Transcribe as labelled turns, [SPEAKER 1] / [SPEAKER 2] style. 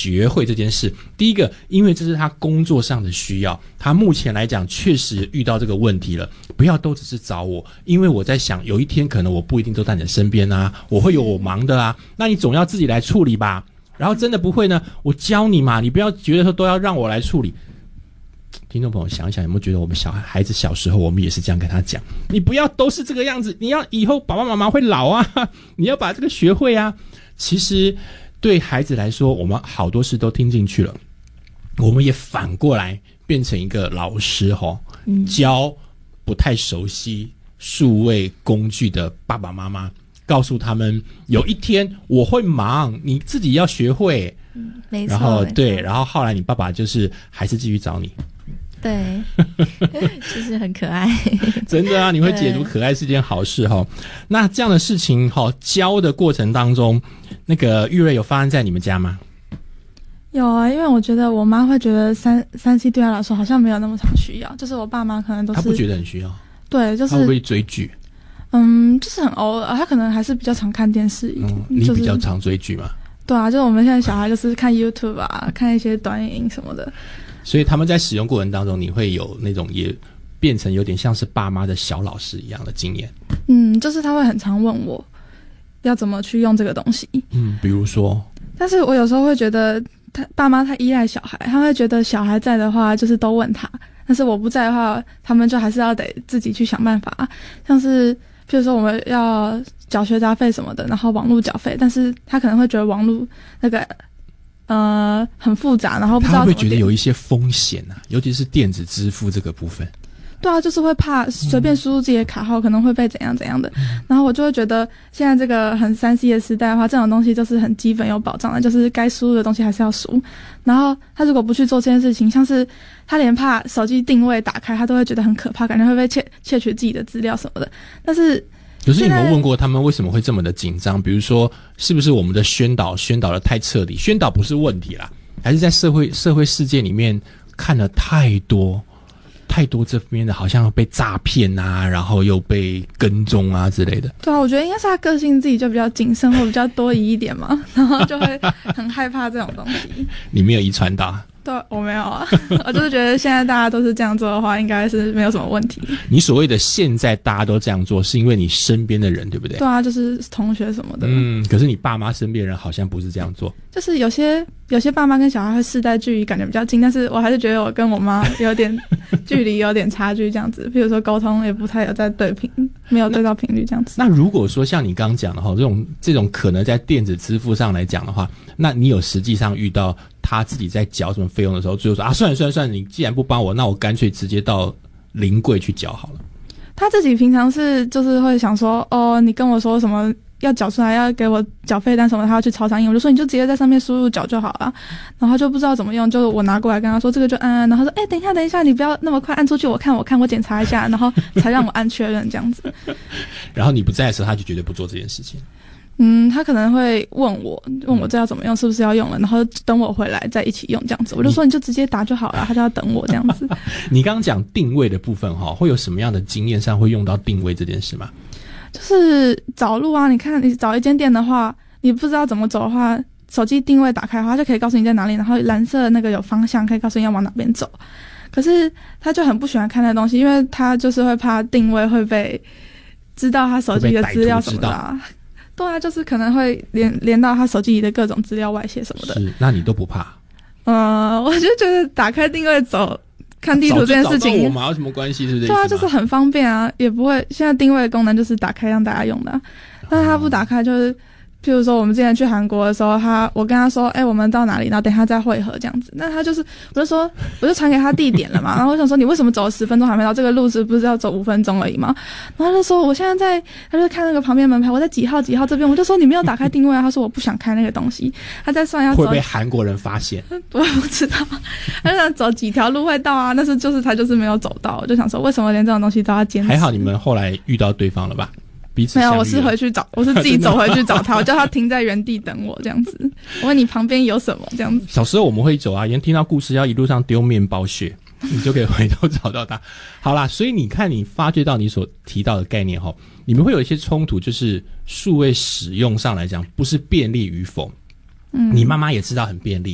[SPEAKER 1] 学会这件事。第一个，因为这是他工作上的需要，他目前来讲确实遇到这个问题了，不要都只是找我，因为我在想有一天可能我不一定都在你的身边啊，我会有我忙的啊，那你总要自己来处理吧。然后真的不会呢，我教你嘛，你不要觉得说都要让我来处理。听众朋友想一想，有没有觉得我们孩子小时候我们也是这样跟他讲，你不要都是这个样子，你要以后爸爸妈妈会老啊，你要把这个学会啊。其实对孩子来说，我们好多事都听进去了，我们也反过来变成一个老师教不太熟悉数位工具的爸爸妈妈，告诉他们有一天我会忙，你自己要学会。
[SPEAKER 2] 没错。
[SPEAKER 1] 然后对，然后后来你爸爸就是还是继续找你。
[SPEAKER 2] 对，就是很可爱。
[SPEAKER 1] 真的啊，你会解读可爱是件好事齁。那这样的事情教的过程当中，那个玉瑞有发生在你们家吗？
[SPEAKER 3] 有啊，因为我觉得我妈会觉得3C 对她来说好像没有那么常需要，就是我爸妈可能都是。她
[SPEAKER 1] 不觉得很需要。
[SPEAKER 3] 对，就是。
[SPEAKER 1] 她会不会追剧？
[SPEAKER 3] 就是很偶尔，她可能还是比较常看电视一点。
[SPEAKER 1] 你比较常追剧吗？
[SPEAKER 3] 对啊，就是我们现在小孩就是看 YouTube 啊，看一些短影音什么的。
[SPEAKER 1] 所以他们在使用过程当中，你会有那种也变成有点像是爸妈的小老师一样的经验。
[SPEAKER 3] 就是他会很常问我要怎么去用这个东西。
[SPEAKER 1] 比如说。
[SPEAKER 3] 但是我有时候会觉得他爸妈太依赖小孩，他会觉得小孩在的话就是都问他，但是我不在的话，他们就还是要得自己去想办法。像是譬如说我们要缴学杂费什么的，然后网络缴费，但是他可能会觉得网络那个很复杂，然后不知道怎么点。他会觉
[SPEAKER 1] 得有一些风险啊，尤其是电子支付这个部分。
[SPEAKER 3] 对啊，就是会怕随便输入自己的卡号可能会被怎样怎样的。然后我就会觉得现在这个很3C 的时代的话，这种东西就是很基本有保障的，就是该输入的东西还是要输。然后他如果不去做这件事情，像是他连怕手机定位打开他都会觉得很可怕，感觉会被窃取自己的资料什么的。但是
[SPEAKER 1] 可是你们问过他们为什么会这么的紧张？比如说是不是我们的宣导的太彻底？宣导不是问题啦，还是在社会世界里面看了太多这边的好像被诈骗啊，然后又被跟踪啊之类的。
[SPEAKER 3] 对啊，我觉得应该是他个性自己就比较谨慎或比较多疑一点嘛，然后就会很害怕这种东西。
[SPEAKER 1] 你没有遗传到？
[SPEAKER 3] 对，我没有啊。我就是觉得现在大家都是这样做的话，应该是没有什么问题。
[SPEAKER 1] 你所谓的现在大家都这样做，是因为你身边的人，对不对？
[SPEAKER 3] 对啊，就是同学什么的。
[SPEAKER 1] 可是你爸妈身边的人好像不是这样做。就是
[SPEAKER 3] 有些爸妈跟小孩会世代距离感觉比较近，但是我还是觉得我跟我妈有点距离，有点差距这样子。譬如说沟通也不太有在对频，没有对到频率这样子。
[SPEAKER 1] 那如果说像你刚刚讲的哈，这种可能在电子支付上来讲的话，那你有实际上遇到他自己在缴什么费用的时候，最后说算了，你既然不帮我，那我干脆直接到临柜去缴好了。
[SPEAKER 3] 他自己平常就是会想说，你跟我说什么要缴出来，要给我缴费单什么的，他要去超商印，我就说你就直接在上面输入缴就好了。然后就不知道怎么用，就我拿过来跟他说这个就按，然后说等一下，你不要那么快按出去，我看我检查一下，然后才让我按确认这样子。
[SPEAKER 1] 然后你不在的时候，他就绝对不做这件事情。
[SPEAKER 3] 他可能会问我这要怎么用，是不是要用了，然后等我回来再一起用这样子。我就说你就直接打就好了，他就要等我这样子。你
[SPEAKER 1] 刚刚讲定位的部分会有什么样的经验上会用到定位这件事吗？
[SPEAKER 3] 就是找路啊，你看你找一间店的话，你不知道怎么走的话，手机定位打开的话，就可以告诉你在哪里，然后蓝色的那个有方向，可以告诉你要往哪边走。可是他就很不喜欢看那个东西，因为他就是会怕定位会被知道他手机的资料什么的啊。对啊，就是可能会连到他手机里的各种资料外泄什么的。
[SPEAKER 1] 是，那你都不怕？
[SPEAKER 3] 我就觉得打开定位走看地图这件事情，
[SPEAKER 1] 我们有什么关系？是不是？
[SPEAKER 3] 对啊，就是很方便啊，也不会。现在定位的功能就是打开让大家用的但是他不打开，就是譬如说我们之前去韩国的时候，我跟他说，我们到哪里，然后等一下再汇合这样子。那他我就传给他地点了嘛，然后我想说你为什么走了10分钟还没到？这个路是不是要走5分钟而已吗？然后他就说我现在他就看那个旁边门牌，我在几号这边。我就说你没有打开定位啊，他说我不想开那个东西。他在算要走，
[SPEAKER 1] 会被韩国人发现？
[SPEAKER 3] 我不知道，他就想走几条路会到啊，但是他就是没有走到。我就想说为什么连这种东西都要坚持？
[SPEAKER 1] 还好你们后来遇到对方了吧？
[SPEAKER 3] 没有，我是自己走回去找他，我叫他停在原地等我这样子。我问你旁边有什么这样子。
[SPEAKER 1] 小时候我们会走啊，连听到故事要一路上丢面包屑，你就可以回头找到他。好啦，所以你看你发觉到你所提到的概念你们会有一些冲突，就是数位使用上来讲不是便利与否。你妈妈也知道很便利，